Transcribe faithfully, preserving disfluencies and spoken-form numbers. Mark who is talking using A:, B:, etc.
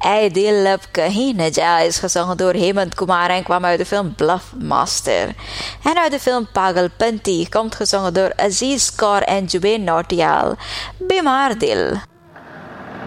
A: Ei Dil Ab Kahin Na Jaye is gezongen door Hemant Kumar en kwam uit de film Bluff Master. En uit de film Pagalpanti komt gezongen door Aziz Kaur en Jubain Nautiyal, Bimar Dil.